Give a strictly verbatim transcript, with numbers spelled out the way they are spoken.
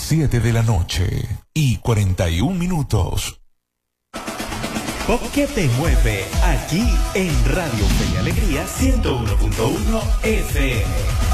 siete de la noche y cuarenta y un minutos. Pop que te mueve aquí en Radio Fe y Alegría ciento uno punto uno F M.